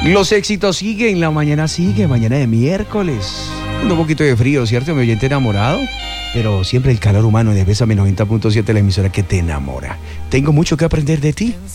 Los éxitos siguen, la mañana sigue, mañana de miércoles. Un poquito de frío, ¿cierto? Mi oyente enamorado. Pero siempre el calor humano de Bésame 90.7, la emisora que te enamora. Tengo mucho que aprender de ti.